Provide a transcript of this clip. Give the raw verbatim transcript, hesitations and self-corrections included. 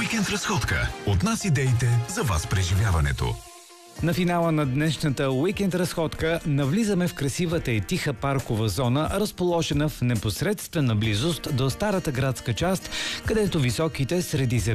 Уикенд разходка. От нас идеите за вас преживяването. На финала на днешната уикенд разходка навлизаме в красивата и тиха паркова зона, разположена в непосредствена близост до старата градска част, където високите средиземни